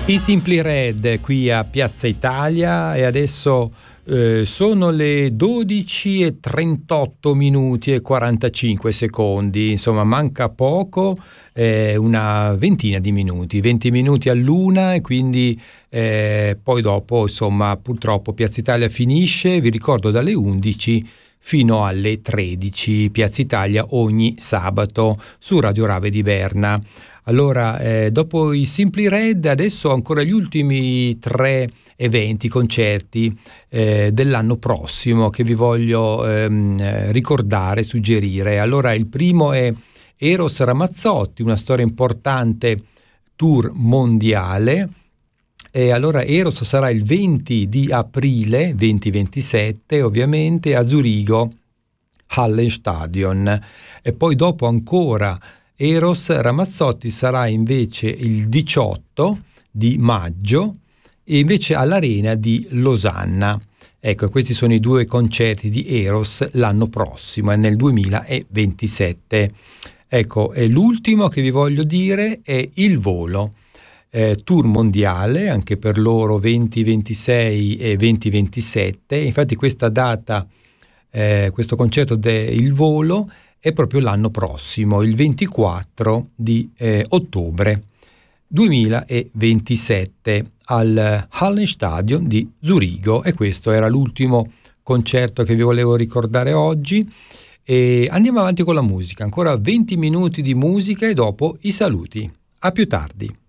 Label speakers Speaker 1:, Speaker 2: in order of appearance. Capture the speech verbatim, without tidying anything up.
Speaker 1: I Simply Red qui a Piazza Italia e adesso eh, sono le dodici e trentotto minuti e quarantacinque secondi, insomma manca poco, eh, una ventina di minuti, venti minuti all'una e quindi eh, poi dopo insomma purtroppo Piazza Italia finisce, vi ricordo dalle undici fino alle tredici, Piazza Italia ogni sabato su Radio Rave di Berna. Allora, eh, dopo i Simply Red, adesso ancora gli ultimi tre eventi, concerti eh, dell'anno prossimo che vi voglio ehm, ricordare, suggerire. Allora, il primo è Eros Ramazzotti, una storia importante, tour mondiale. E allora Eros sarà il venti di aprile, venti ventisette ovviamente, a Zurigo, Hallenstadion. E poi dopo ancora Eros Ramazzotti sarà invece il diciotto di maggio e invece all'Arena di Losanna. Ecco, questi sono i due concerti di Eros l'anno prossimo, è nel duemilaventisette. Ecco, e l'ultimo che vi voglio dire è Il Volo, eh, tour mondiale, anche per loro venti ventisei e venti ventisette. Infatti questa data, eh, questo concerto del Volo è proprio l'anno prossimo, il ventiquattro di eh, ottobre duemilaventisette al Hallenstadion di Zurigo, e questo era l'ultimo concerto che vi volevo ricordare oggi. E andiamo avanti con la musica, ancora venti minuti di musica e dopo i saluti. A più tardi.